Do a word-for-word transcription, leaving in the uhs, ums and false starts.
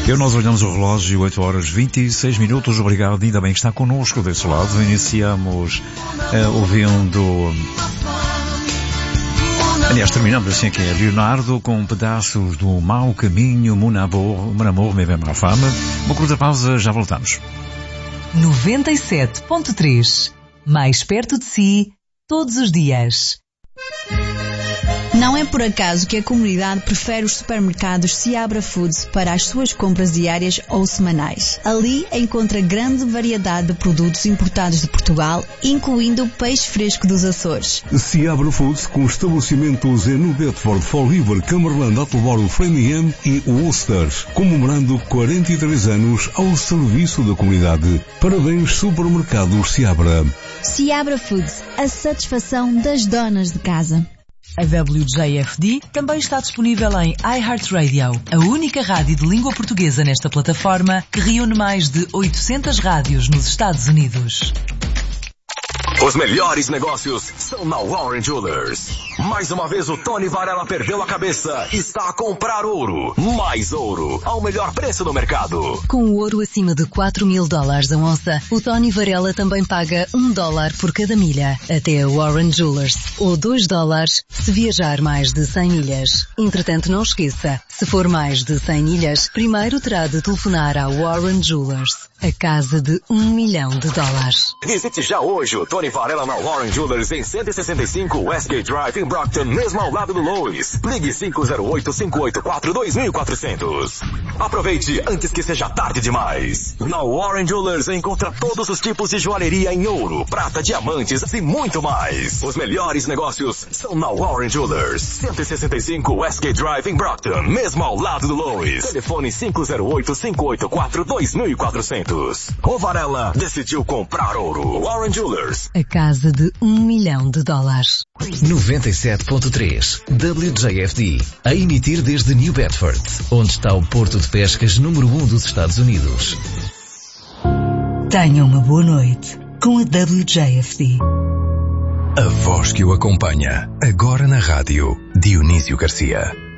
Que nós olhamos o relógio, oito horas e vinte e seis minutos. Obrigado, ainda bem que está connosco desse lado. Iniciamos uh, ouvindo... Aliás, terminamos assim aqui, Leonardo, com pedaços do Mau Caminho, Mon Amour, Mon Amour, Me Vem à Fama. Uma curta pausa, já voltamos. noventa e sete ponto três. Mais perto de si, todos os dias. Não é por acaso que a comunidade prefere os supermercados Seabra Foods para as suas compras diárias ou semanais. Ali encontra grande variedade de produtos importados de Portugal, incluindo o peixe fresco dos Açores. Seabra Foods, com estabelecimentos em New Bedford, Fall River, Cumberland, Attleboro, Framingham e Worcester, comemorando quarenta e três anos ao serviço da comunidade. Parabéns, Supermercados Seabra. Seabra Foods, a satisfação das donas de casa. A W J F D também está disponível em iHeartRadio, a única rádio de língua portuguesa nesta plataforma que reúne mais de oitocentas rádios nos Estados Unidos. Os melhores negócios são na Warren Jewelers. Mais uma vez o Tony Varela perdeu a cabeça e está a comprar ouro. Mais ouro, ao melhor preço do mercado. Com o ouro acima de quatro mil dólares a onça, o Tony Varela também paga um dólar por cada milha. Até a Warren Jewelers. Ou dois dólares se viajar mais de cem milhas. Entretanto, não esqueça, se for mais de cem milhas, primeiro terá de telefonar à Warren Jewelers. A casa de um milhão de dólares. Visite já hoje o Tony Varela na Warren Jewelers em cento e sessenta e cinco Westgate Drive em Brockton, mesmo ao lado do Lois. Ligue cinco zero oito, cinco oito quatro, dois quatro zero zero. Aproveite antes que seja tarde demais. Na Warren Jewelers encontra todos os tipos de joalheria em ouro, prata, diamantes e muito mais. Os melhores negócios são na Warren Jewelers. cento e sessenta e cinco Westgate Drive em Brockton, mesmo ao lado do Lois. Telefone cinco zero oito, cinco oito quatro, dois quatro zero zero. O Varela decidiu comprar ouro. Warren Jewelers. A casa de um milhão de dólares. noventa e sete ponto três W J F D, a emitir desde New Bedford, onde está o porto de pescas número um dos Estados Unidos. Tenha uma boa noite com a W J F D. A voz que o acompanha, agora na rádio, Dionísio Garcia.